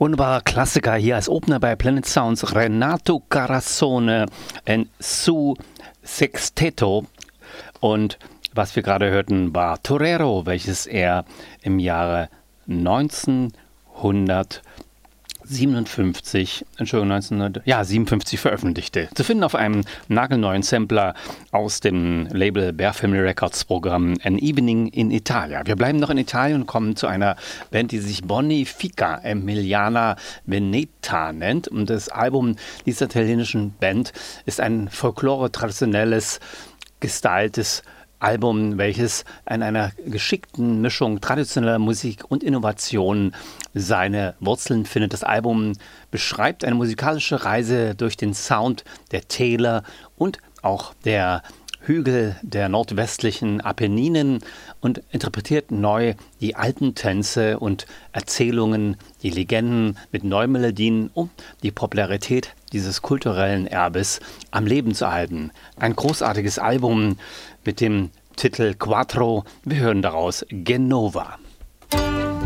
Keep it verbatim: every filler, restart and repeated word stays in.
Wunderbarer Klassiker hier als Opener bei Planet Sounds. Renato Carosone und Su Sexteto. Und was wir gerade hörten, war Torero, welches er im Jahre neunzehnhundertsiebenundfünfzig, Entschuldigung, neunzehnhundert, ja, siebenundfünfzig veröffentlichte. Zu finden auf einem nagelneuen Sampler aus dem Label Bear Family Records Programm An Evening in Italia. Wir bleiben noch in Italien und kommen zu einer Band, die sich Bonifica Emiliana Veneta nennt. Und das Album dieser italienischen Band ist ein folklore-traditionelles, gestyltes Album, welches in einer geschickten Mischung traditioneller Musik und Innovation seine Wurzeln findet. Das Album beschreibt eine musikalische Reise durch den Sound der Täler und auch der Hügel der nordwestlichen Apenninen und interpretiert neu die alten Tänze und Erzählungen, die Legenden mit neuen Melodien, um die Popularität dieses kulturellen Erbes am Leben zu halten. Ein großartiges Album mit dem Titel Quattro. Wir hören daraus Genova.